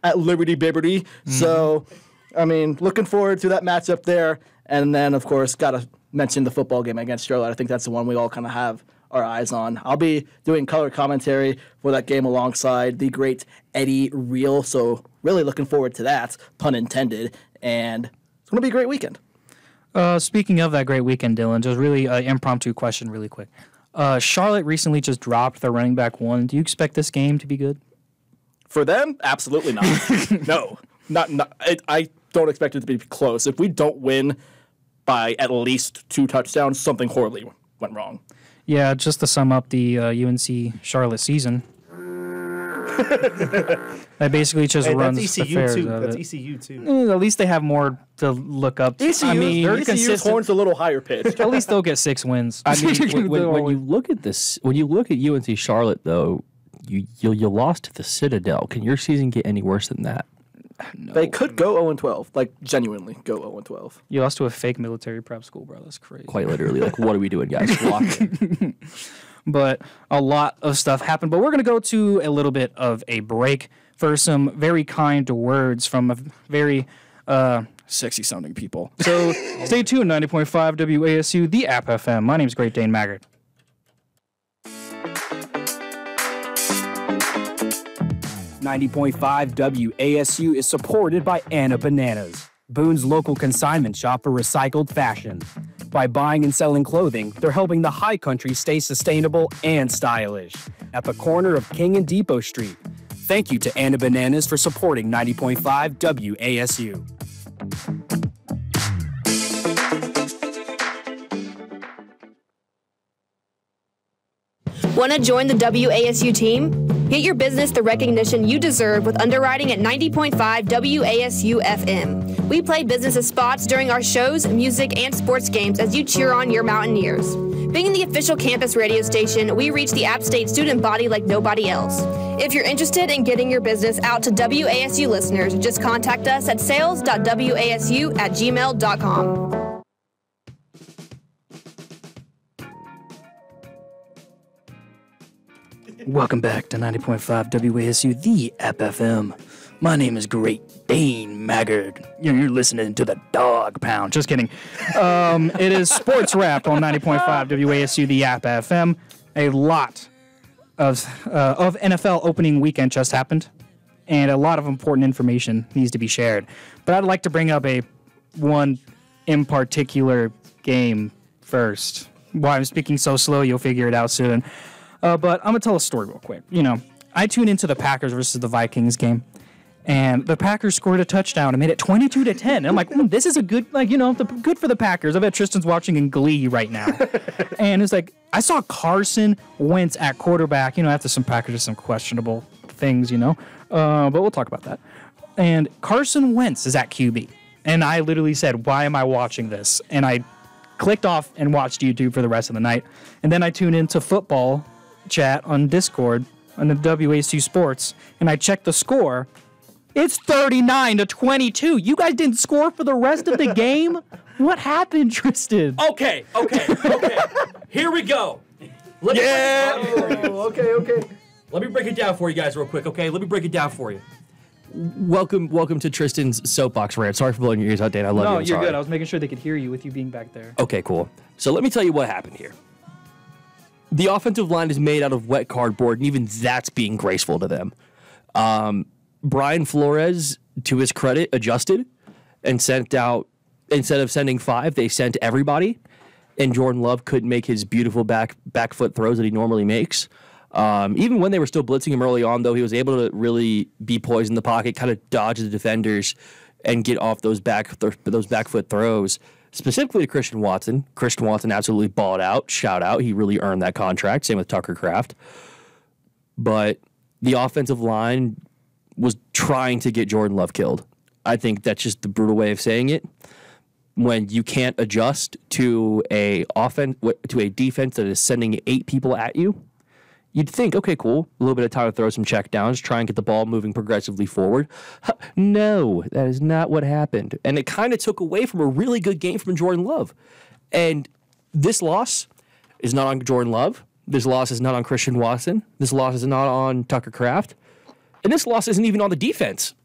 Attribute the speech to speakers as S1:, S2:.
S1: at Liberty Bibberty. So, I mean, looking forward to that matchup there. And then, of course, got to mention the football game against Charlotte. I think that's the one we all kind of have our eyes on. I'll be doing color commentary for that game alongside the great Eddie Reel. So, really looking forward to that, pun intended. And it's going to be a great weekend.
S2: Speaking of that great weekend, Dylan, just really impromptu question really quick. Charlotte recently just dropped their running back one. Do you expect this game to be good?
S1: For them, absolutely not. No, not. I don't expect it to be close. If we don't win by at least 2 touchdowns, something horribly went wrong.
S2: Yeah, just to sum up the UNC Charlotte season. That basically just runs
S3: that's
S2: the
S3: ECU
S2: affairs
S3: too.
S2: of
S3: That's
S2: it.
S3: ECU too.
S2: At least they have more to look up to.
S1: ECU's horn's a little higher pitched.
S2: At least they'll get 6 wins.
S4: I mean, when you look at this, when you look at UNC Charlotte, though, you lost to the Citadel. Can your season get any worse than that?
S2: No.
S1: They could go 0-12, like genuinely go 0-12.
S2: You lost to a fake military prep school, bro. That's crazy.
S4: Quite literally, like, what are we doing, guys? Block it.
S2: But a lot of stuff happened. But we're going to go to a little bit of a break for some very kind words from a very sexy-sounding people. So stay tuned, 90.5 WASU, the App FM. My name is Great Dane Maggard.
S5: .5 WASU is supported by Anna Bananas, Boone's local consignment shop for recycled fashion. By buying and selling clothing, they're helping the high country stay sustainable and stylish. At the corner of King and Depot Street. Thank you to Anna Bananas for supporting 90.5 WASU.
S6: Want to join the WASU team? Get your business the recognition you deserve with underwriting at 90.5 WASU FM. We play business spots during our shows, music, and sports games as you cheer on your Mountaineers. Being the official campus radio station, we reach the App State student body like nobody else. If you're interested in getting your business out to WASU listeners, just contact us at sales.wasu@gmail.com.
S2: Welcome back to 90.5 WASU, the App FM. My name is Great Dane Maggard. You're listening to the Dog Pound. Just kidding. It is Sports Wrap on 90.5 WASU, the App FM. A lot of NFL opening weekend just happened, and a lot of important information needs to be shared. But I'd like to bring up one in particular game first. Why I'm speaking so slow, you'll figure it out soon. But I'm going to tell a story real quick. You know, I tuned into the Packers versus the Vikings game, and the Packers scored a touchdown and made it 22-10. And I'm like, this is a good, good for the Packers. I bet Tristan's watching in Glee right now. And it's like, I saw Carson Wentz at quarterback, after some Packers, some questionable things, but we'll talk about that. And Carson Wentz is at QB. And I literally said, why am I watching this? And I clicked off and watched YouTube for the rest of the night. And then I tuned into football chat on Discord on the WASU Sports, and I checked the score. It's 39-22. You guys didn't score for the rest of the game? What happened, Tristan?
S3: Okay. Here we go.
S1: Okay.
S3: Let me break it down for you guys real quick, okay? Let me break it down for you.
S4: Welcome to Tristan's soapbox rant. Sorry for blowing your ears out, Dan. I love you.
S2: No,
S4: I'm
S2: you're
S4: sorry.
S2: good. I was making sure they could hear you with you being back there.
S4: Okay, cool. So let me tell you what happened here. The offensive line is made out of wet cardboard, and even that's being graceful to them. Brian Flores, to his credit, adjusted and sent out, instead of sending 5, they sent everybody, and Jordan Love couldn't make his beautiful back foot throws that he normally makes. Even when they were still blitzing him early on, though, he was able to really be poised in the pocket, kind of dodge the defenders, and get off those back foot throws. Specifically to Christian Watson. Christian Watson absolutely balled out. Shout out. He really earned that contract. Same with Tucker Kraft. But the offensive line was trying to get Jordan Love killed. I think that's just the brutal way of saying it. When you can't adjust to a defense that is sending 8 people at you, you'd think, okay, cool, a little bit of time to throw some checkdowns, try and get the ball moving progressively forward. No, that is not what happened. And it kind of took away from a really good game from Jordan Love. And this loss is not on Jordan Love. This loss is not on Christian Watson. This loss is not on Tucker Kraft. And this loss isn't even on the defense.